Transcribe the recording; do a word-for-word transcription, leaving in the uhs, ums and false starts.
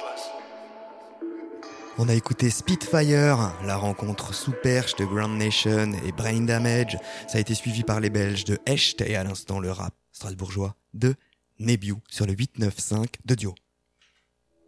On a écouté Spitfire, la rencontre sous perche de Ground Nation et Brain Damage. Ça a été suivi par les Belges de Echt et à l'instant le rap strasbourgeois de Nebiu sur le huit neuf cinq de Dio.